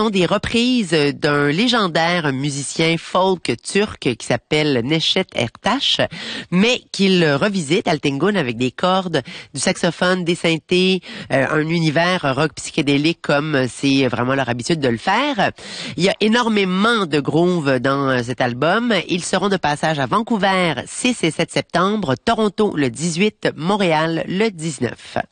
sont des reprises d'un légendaire musicien folk turc qui s'appelle Neşet Ertaş, mais qu'il revisite Altingun avec des cordes, du saxophone, des synthés, un univers rock psychédélique comme c'est vraiment leur habitude de le faire. Il y a énormément de groove dans cet album. Ils seront de passage à Vancouver 6 et 7 septembre, Toronto le 18, Montréal le 19.